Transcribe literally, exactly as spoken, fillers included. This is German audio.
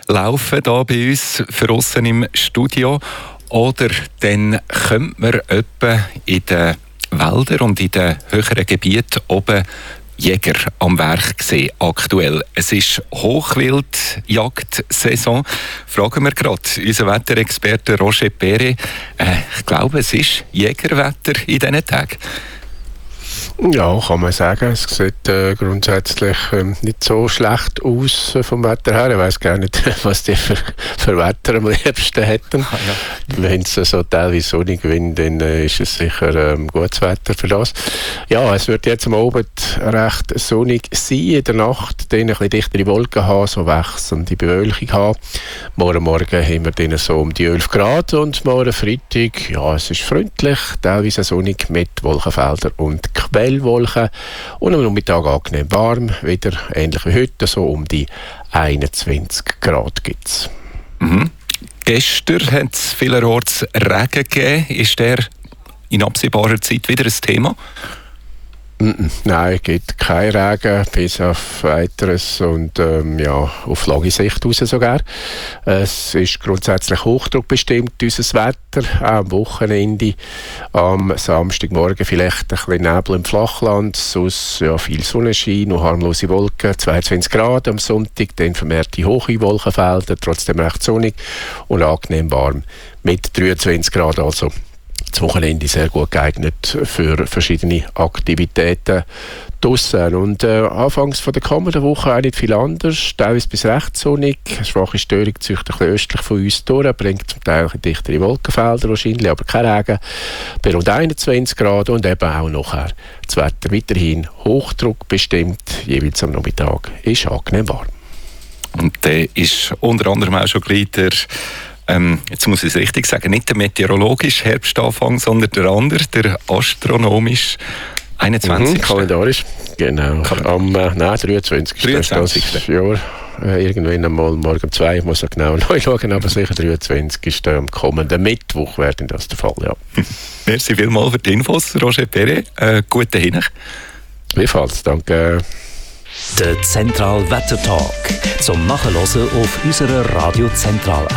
laufen hier bei uns draussen im Studio. Oder dann könnte man etwa in den Wäldern und in den höheren Gebieten oben Jäger am Werk sehen, aktuell. Es ist Hochwildjagdsaison. Fragen wir gerade unseren Wetterexperten Roger Perret. Äh, ich glaube, es ist Jägerwetter in diesen Tagen. Ja, kann man sagen. Es sieht äh, grundsätzlich äh, nicht so schlecht aus äh, vom Wetter her. Ich weiss gar nicht, was die für, für Wetter am liebsten hätten. Ah, ja. Wenn es so teilweise sonnig wird, dann äh, ist es sicher ähm, gutes Wetter für das. Ja, es wird jetzt am Abend recht sonnig sein. In der Nacht dann ein bisschen dichtere Wolken haben, so wechselnde Bewölkung haben. Morgen Morgen haben wir dann so um die elf Grad und morgen Freitag, ja, es ist freundlich, teilweise sonnig mit Wolkenfeldern und Quellen. Wolken und am Nachmittag angenehm warm, wieder ähnlich wie heute, so um die einundzwanzig Grad gibt es. Mhm. Gestern hat es vielerorts Regen gegeben. Ist der in absehbarer Zeit wieder ein Thema? Mm-mm. Nein, es gibt keinen Regen, bis auf weiteres und ähm, ja, auf lange Sicht raus sogar. Es ist grundsätzlich hochdruckbestimmt, unser Wetter, auch am Wochenende. Am Samstagmorgen vielleicht ein bisschen Nebel im Flachland, sonst ja, viel Sonnenschein und harmlose Wolken, zweiundzwanzig Grad am Sonntag, dann vermehrte hohe Wolkenfelder, trotzdem recht sonnig und angenehm warm mit dreiundzwanzig Grad also. Das Wochenende sehr gut geeignet für verschiedene Aktivitäten draussen. Und äh, anfangs von der kommenden Woche auch nicht viel anders. Teilweise bis recht sonnig. Eine schwache Störung zieht ein bisschen östlich von uns durch, bringt zum Teil dichtere Wolkenfelder wahrscheinlich, aber kein Regen. Bei rund einundzwanzig Grad und eben auch nachher das Wetter weiterhin hochdruckbestimmt. Jeweils am Nachmittag ist angenehm warm. Und der ist unter anderem auch schon gleich der Ähm, jetzt muss ich es richtig sagen, nicht der meteorologische Herbstanfang, sondern der andere, der astronomische einundzwanzigste Mhm, kalendarisch, genau. Kalendarisch. Am äh, nein, dreiundzwanzigsten dreiundzwanzigsten Jahr. Äh, irgendwann einmal morgen um zwei, ich muss ja genau neu schauen, aber sicher dreiundzwanzigsten am kommenden Mittwoch wäre das der Fall, ja. Merci vielmals für die Infos, Roger Perret. Äh, guten Hinweis. Ebenfalls, danke. Der Zentral Wetter Talk zum Nachhören auf unserer Radio Zentral